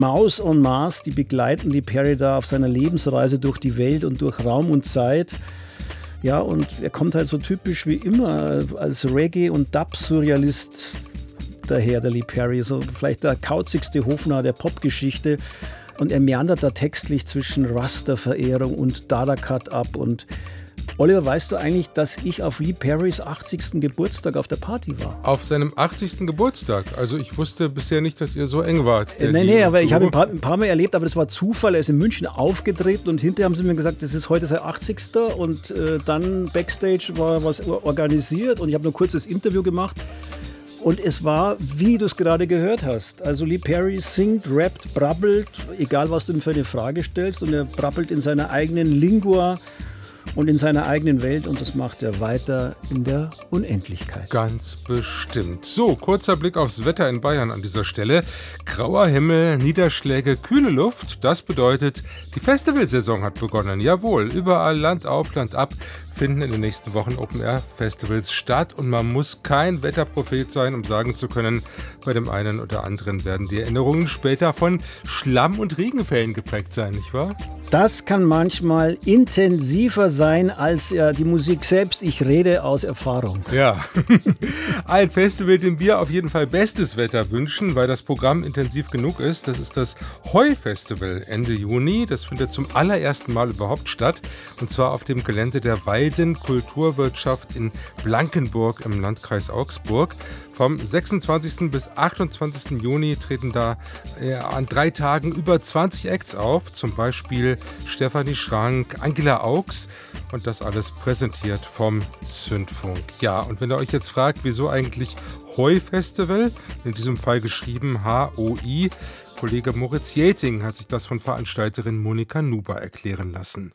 Maus und Mars, die begleiten Lee Perry da auf seiner Lebensreise durch die Welt und durch Raum und Zeit. Ja, und er kommt halt so typisch wie immer als Reggae- und Dub-Surrealist daher, der Lee Perry. So vielleicht der kauzigste Hofnarr der Popgeschichte. Und er meandert da textlich zwischen Rasta-Verehrung und Dada-Cut ab. Und Oliver, weißt du eigentlich, dass ich auf Lee Perrys 80. Geburtstag auf der Party war? Auf seinem 80. Geburtstag? Also ich wusste bisher nicht, dass ihr so eng wart. Nee, aber ich habe ihn ein paar Mal erlebt, aber das war Zufall. Er ist in München aufgetreten und hinterher haben sie mir gesagt, das ist heute sein 80. Und dann Backstage war was organisiert und ich habe nur kurz das Interview gemacht. Und es war, wie du es gerade gehört hast. Also Lee Perry singt, rappt, brabbelt, egal was du ihm für eine Frage stellst. Und er brabbelt in seiner eigenen Lingua und in seiner eigenen Welt. Und das macht er weiter in der Unendlichkeit. Ganz bestimmt. So, kurzer Blick aufs Wetter in Bayern an dieser Stelle. Grauer Himmel, Niederschläge, kühle Luft. Das bedeutet, die Festivalsaison hat begonnen. Jawohl, überall Land auf, Land ab finden in den nächsten Wochen Open-Air-Festivals statt. Und man muss kein Wetterprophet sein, um sagen zu können, bei dem einen oder anderen werden die Erinnerungen später von Schlamm- und Regenfällen geprägt sein, nicht wahr? Das kann manchmal intensiver sein als die Musik selbst. Ich rede aus Erfahrung. Ja, ein Festival, dem wir auf jeden Fall bestes Wetter wünschen, weil das Programm intensiv genug ist. Das ist das Heu-Festival Ende Juni. Das findet zum allerersten Mal überhaupt statt. Und zwar auf dem Gelände der Walden Kulturwirtschaft in Blankenburg im Landkreis Augsburg. Vom 26. bis 28. Juni treten da an 3 Tagen über 20 Acts auf. Zum Beispiel Stefanie Schrank, Angela Augs und das alles präsentiert vom Zündfunk. Ja, und wenn ihr euch jetzt fragt, wieso eigentlich Heu-Festival, in diesem Fall geschrieben H-O-I, Kollege Moritz Jäting hat sich das von Veranstalterin Monika Nuber erklären lassen.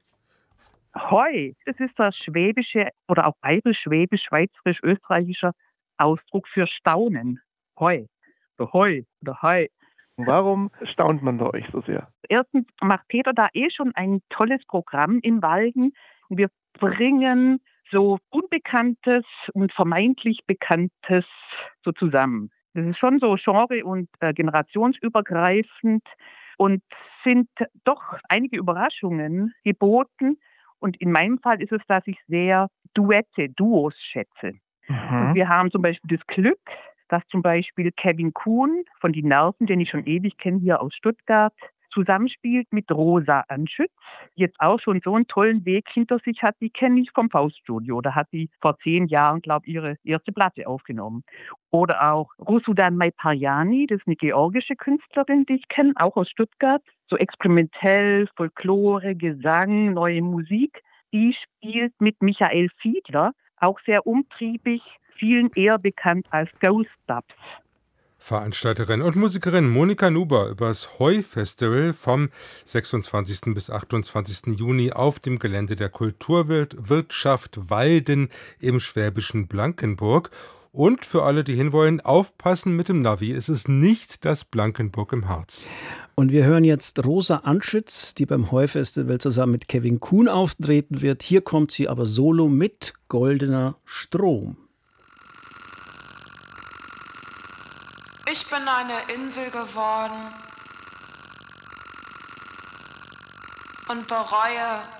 Heu, das ist das schwäbische oder auch bayerisch, schwäbisch, schweizerisch, österreichischer Ausdruck für Staunen. Heu oder Heu oder Heu. Warum staunt man da euch so sehr? Erstens macht Peter da schon ein tolles Programm im Walden. Wir bringen so Unbekanntes und vermeintlich Bekanntes so zusammen. Das ist schon so genre- und generationsübergreifend und sind doch einige Überraschungen geboten. Und in meinem Fall ist es, dass ich sehr Duos schätze. Und wir haben zum Beispiel das Glück, dass zum Beispiel Kevin Kuhn von Die Nerven, den ich schon ewig kenne, hier aus Stuttgart, zusammenspielt mit Rosa Anschütz, jetzt auch schon so einen tollen Weg hinter sich hat. Die kenne ich vom Fauststudio. Da hat sie vor 10 Jahren, glaube ich, ihre erste Platte aufgenommen. Oder auch Rusudan Maiparjani, das ist eine georgische Künstlerin, die ich kenne, auch aus Stuttgart. So experimentell, Folklore, Gesang, neue Musik. Die spielt mit Michael Fiedler, auch sehr umtriebig, vielen eher bekannt als Ghost Dubs. Veranstalterin und Musikerin Monika Nuber übers Heu-Festival vom 26. bis 28. Juni auf dem Gelände der Kulturwirtschaft Walden im schwäbischen Blankenburg. Und für alle, die hinwollen, aufpassen mit dem Navi. Es ist nicht das Blankenburg im Harz. Und wir hören jetzt Rosa Anschütz, die beim Heu-Festival zusammen mit Kevin Kuhn auftreten wird. Hier kommt sie aber solo mit Goldener Strom. Ich bin eine Insel geworden und bereue